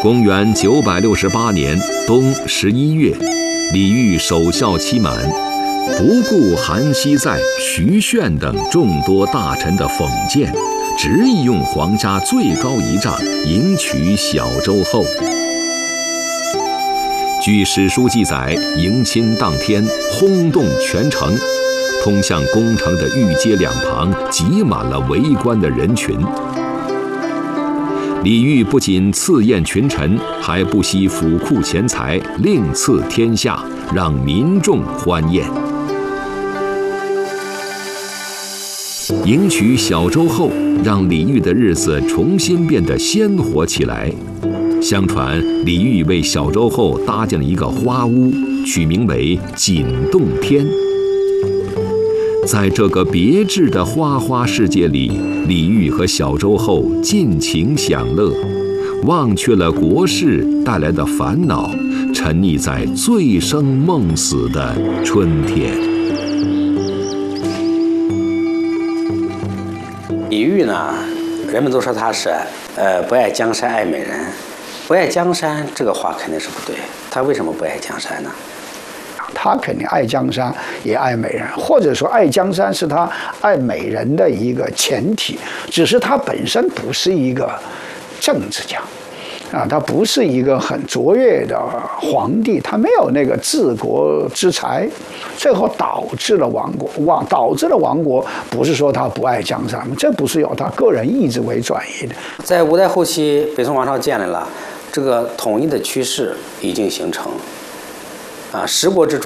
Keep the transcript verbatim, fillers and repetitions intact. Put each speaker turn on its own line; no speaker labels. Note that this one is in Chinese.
公元九百六十八年冬十一月，李煜守孝期满，不顾韩熙载、徐铉等众多大臣的讽谏，执意用皇家最高仪仗迎娶小周后。据史书记载，迎亲当天轰动全城，通向宫城的御街两旁挤满了围观的人群。李煜不仅赐宴群臣，还不惜府库钱财，另赐天下，让民众欢宴。迎娶小周后，让李煜的日子重新变得鲜活起来。相传，李煜为小周后搭建了一个花屋，取名为锦洞天。在这个别致的花花世界里，李煜和小周后尽情享乐，忘却了国事带来的烦恼，沉溺在醉生梦死的春天。
李煜呢，人们都说他是呃不爱江山爱美人，不爱江山这个话肯定是不对。他为什么不爱江山呢？
他肯定爱江山，也爱美人，或者说爱江山是他爱美人的一个前提，只是他本身不是一个政治家，啊，他不是一个很卓越的皇帝，他没有那个治国之才，最后导致了亡国。亡导致了亡国，不是说他不爱江山，这不是由他个人意志为转移的。
在五代后期，北宋王朝建立了，这个统一的趋势已经形成，啊，十国之中。